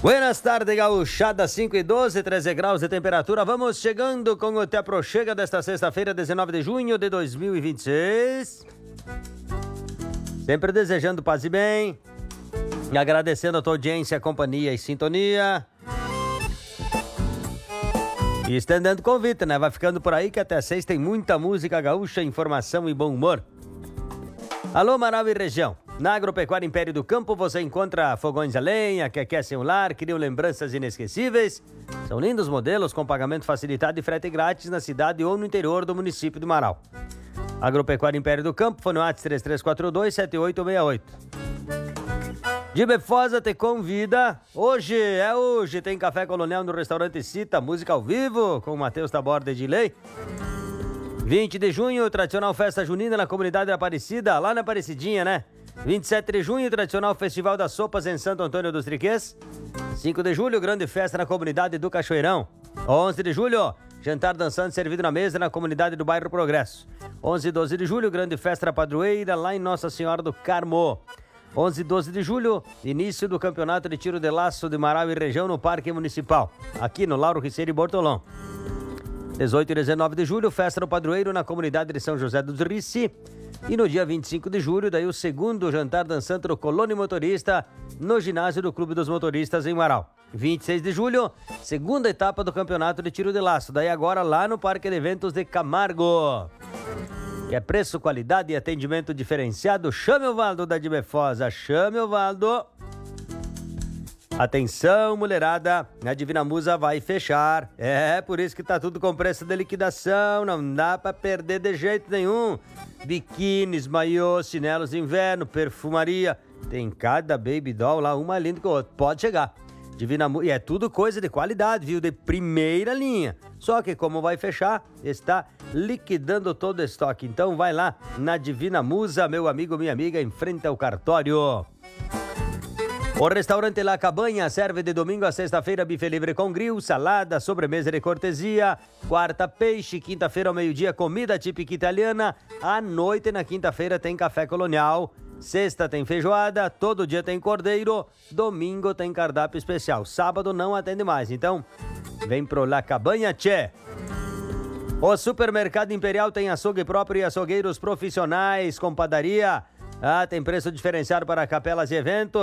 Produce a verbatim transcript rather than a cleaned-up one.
Buenas tardes, gauchada, cinco e doze, treze graus de temperatura. Vamos chegando com o Te Aproxega desta sexta-feira, dezenove de junho de dois mil e vinte e seis. Sempre desejando paz e bem, agradecendo a tua audiência, companhia e sintonia. E estendendo convite, né? Vai ficando por aí que até seis tem muita música gaúcha, informação e bom humor. Alô, Manaus e região. Na Agropecuária Império do Campo você encontra fogões a lenha que aquecem o lar, criam lembranças inesquecíveis. São lindos modelos com pagamento facilitado e frete grátis na cidade ou no interior do município de Manaus. Agropecuária Império do Campo, fone WhatsApp três três quatro dois, sete oito seis oito. Dibefosa te convida. Hoje é hoje, tem Café Colonial no restaurante Cita, música ao vivo com o Matheus Taborda e Edilei. vinte de junho, tradicional festa junina na comunidade Aparecida, lá na Aparecidinha, né? vinte e sete de junho, tradicional Festival das Sopas em Santo Antônio dos Triquês. cinco de julho, grande festa na comunidade do Cachoeirão. onze de julho, jantar dançante servido na mesa na comunidade do bairro Progresso. onze e doze de julho, grande festa na padroeira lá em Nossa Senhora do Carmo. onze e doze de julho, início do campeonato de tiro de laço de Manaus e região no Parque Municipal, aqui no Lauro Riceiro e Bortolão. dezoito e dezenove de julho, festa no padroeiro na comunidade de São José dos Rici. E no dia vinte e cinco de julho, daí o segundo jantar dançante do Colônia Motorista no ginásio do Clube dos Motoristas em Manaus. vinte e seis de julho, segunda etapa do campeonato de tiro de laço, daí agora lá no Parque de Eventos de Camargo. Que é preço, qualidade e atendimento diferenciado. Chame o Valdo da Dibefosa, chame o Valdo. Atenção, mulherada, a Divina Musa vai fechar. É, por isso que tá tudo com preço de liquidação, não dá pra perder de jeito nenhum. Biquínis, maiôs, chinelos de inverno, perfumaria. Tem cada baby doll lá, uma linda que o outro. Pode chegar. Divina Musa, e é tudo coisa de qualidade, viu? De primeira linha. Só que como vai fechar, está liquidando todo o estoque. Então vai lá na Divina Musa, meu amigo, minha amiga, em frente ao cartório. O restaurante La Cabanha serve de domingo a sexta-feira bife livre com grill, salada, sobremesa de cortesia, quarta peixe, quinta-feira ao meio-dia comida típica italiana, à noite na quinta-feira tem café colonial, sexta tem feijoada, todo dia tem cordeiro, domingo tem cardápio especial, sábado não atende mais, então vem pro La Cabanha, tchê! O Supermercado Imperial tem açougue próprio e açougueiros profissionais com padaria. Ah, tem preço diferenciado para capelas e eventos.